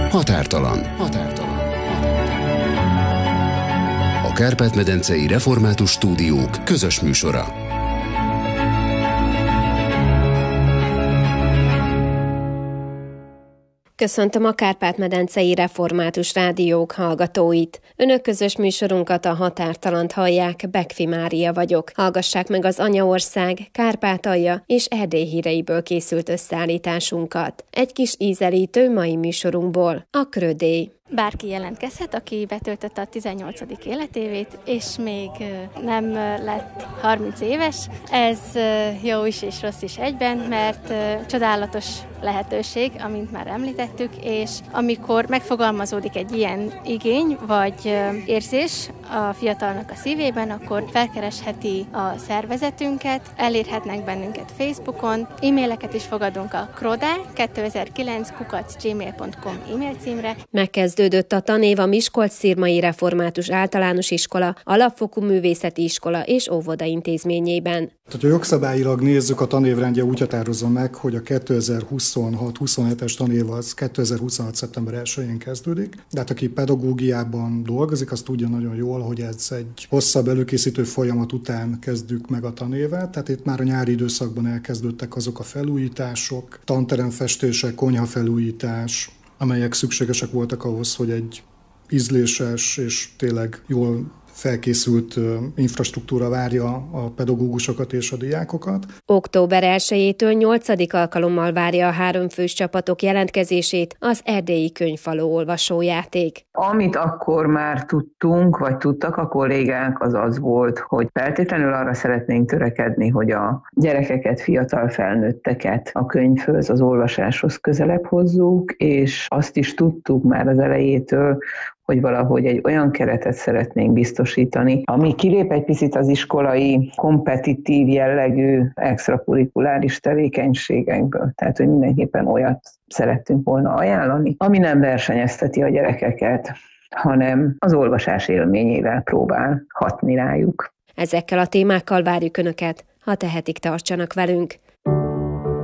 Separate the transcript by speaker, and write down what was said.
Speaker 1: Határtalan. A Kárpát-medencei Református Stúdiók közös műsora.
Speaker 2: Köszöntöm a Kárpát-medencei Református Rádiók hallgatóit. Önök közös műsorunkat, a Határtalant hallják, Bekfi Mária vagyok. Hallgassák meg az Anyaország, Kárpátalja és Erdély híreiből készült összeállításunkat. Egy kis ízelítő mai műsorunkból, a Krödély.
Speaker 3: Bárki jelentkezhet, aki betöltötte a 18. életévét, és még nem lett 30 éves. Ez jó is és rossz is egyben, mert csodálatos lehetőség, amint már említettük, és amikor megfogalmazódik egy ilyen igény vagy érzés a fiatalnak a szívében, akkor felkeresheti a szervezetünket, elérhetnek bennünket Facebookon, e-maileket is fogadunk a kroda2009@gmail.com e-mail címre.
Speaker 2: Megkezdődött a tanév a Miskolc-Szirmai Református Általános Iskola, Alapfokú Művészeti Iskola és Óvoda intézményében.
Speaker 4: Ha jogszabályilag nézzük, a tanévrendje úgy határozza meg, hogy a 2026-27-es tanév az 2026. szeptember 1-én kezdődik, de hát aki pedagógiában dolgozik, az tudja nagyon jól, hogy ez egy hosszabb előkészítő folyamat után kezdjük meg a tanévet, tehát itt már a nyári időszakban elkezdődtek azok a felújítások, tanteremfestések, konyhafelújítás, amelyek szükségesek voltak ahhoz, hogy egy ízléses és tényleg jól felkészült infrastruktúra várja a pedagógusokat és a diákokat.
Speaker 2: Október 1-től 8. alkalommal várja a 3 fős csapatok jelentkezését az Erdélyi Könyvfaló olvasójáték.
Speaker 5: Amit akkor már tudtunk, vagy tudtak a kollégák, az volt, hogy feltétlenül arra szeretnénk törekedni, hogy a gyerekeket, fiatal felnőtteket a könyvhöz, az olvasáshoz közelebb hozzuk, és azt is tudtuk már az elejétől, hogy valahogy egy olyan keretet szeretnénk biztosítani, ami kilép egy picit az iskolai, kompetitív jellegű, extracurrikuláris tevékenységekből. Tehát, hogy mindenképpen olyat szerettünk volna ajánlani, ami nem versenyezteti a gyerekeket, hanem az olvasás élményével próbál hatni rájuk.
Speaker 2: Ezekkel a témákkal várjuk Önöket, ha tehetik, tartsanak velünk.